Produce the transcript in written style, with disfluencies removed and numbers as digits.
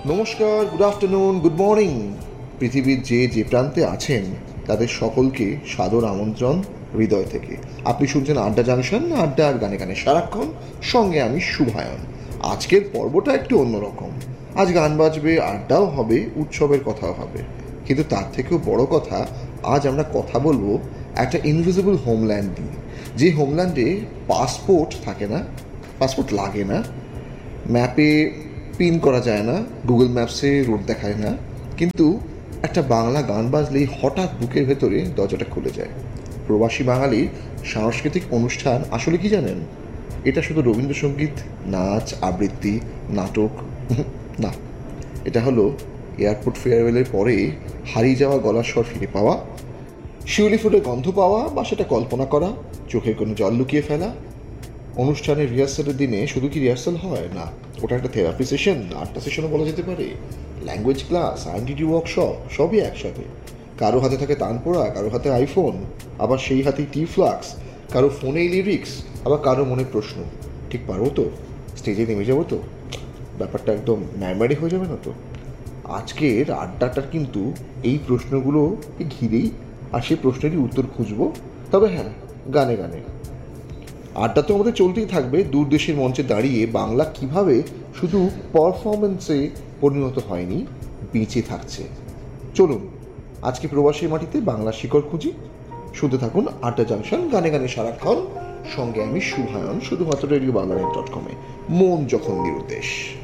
নমস্কার, good afternoon, good morning. পৃথিবীর যে প্রান্তে আছেন তাদের সকলকে সাদর আমন্ত্রণ হৃদয় থেকে। আপনি শুনছেন আড্ডা জাংশন, আড্ডা আর গানে গানে সারাক্ষণ, সঙ্গে আমি শুভায়ন। আজকের পর্বটা একটু অন্যরকম। আজ গান বাজবে, আড্ডাও হবে, উৎসবের কথাও হবে, কিন্তু তার থেকেও বড় কথা, আজ আমরা কথা বলবো একটা ইনভিজিবল হোমল্যান্ড নিয়ে। যে হোমল্যান্ডে পাসপোর্ট থাকে না, পাসপোর্ট লাগে না, ম্যাপে পিন করা যায় না, গুগল ম্যাপসে রুট দেখায় না, কিন্তু একটা বাংলা গান বাজলেই হঠাৎ বুকের ভেতরে দরজাটা খুলে যায়। প্রবাসী বাঙালির সাংস্কৃতিক অনুষ্ঠান আসলে কি জানেন? এটা শুধু রবীন্দ্রসঙ্গীত, নাচ, আবৃত্তি, নাটক না, এটা হলো এয়ারপোর্ট ফেয়ারওয়েলের পরে হারিয়ে যাওয়া গলার স্বর ফিরে পাওয়া, শিউলি ফুলের গন্ধ পাওয়া বা সেটা কল্পনা করা, চোখের কোনো জল লুকিয়ে ফেলা। অনুষ্ঠানের রিহার্সালের দিনে শুধু কি রিহার্সাল হয় না, ওটা একটা থেরাপি সেশন, আড্ডা সেশনও বলা যেতে পারে, ল্যাঙ্গুয়েজ ক্লাস, আইডেন্টিটি ওয়ার্কশপ, সবই একসাথে। কারো হাতে থাকে তানপোড়া, কারো হাতে আইফোন, আবার সেই হাতেই টি ফ্লাক্স, কারো ফোনেই লিরিক্স, আবার কারো মনে প্রশ্ন, ঠিক পারবো তো, স্টেজে নেমে যাবো তো, ব্যাপারটা একদম ম্যারম্যারি হয়ে যাবে না তো? আজকের আড্ডাটার কিন্তু এই প্রশ্নগুলোকে ঘিরেই, আর সেই প্রশ্নেরই উত্তর খুঁজবো। তবে হ্যাঁ, গানে গানে আড্ডা তো আমাদের চলতেই থাকবে। দূর দেশের মঞ্চে দাঁড়িয়ে বাংলা কিভাবে শুধু পারফরমেন্সে পরিণত হয়নি, বেঁচে থাকছে। চলুন আজকে প্রবাসী মাটিতে বাংলা শিকড় খুঁজি। শুনতে থাকুন আড্ডা জাংশন, গানে গানে সারাক্ষণ, সঙ্গে আমি শুভায়ন, শুধুমাত্র রেডিও বাংলা.com-এ, মন যখন নিরুদ্দেশ।